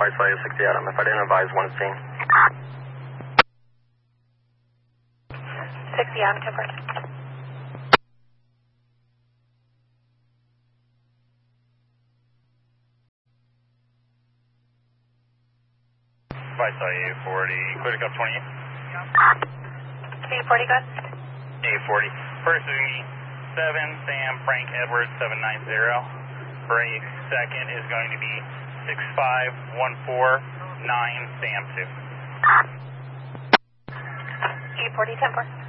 I saw you 60 Adam. If I didn't advise, one is seen. 60 Adam, tempered. If I saw you 40, clear to cup 20. A40, good. A40. First will be 7 Sam Frank Edwards 790. Break second is going to be 65149 Sam 2. A40, temper.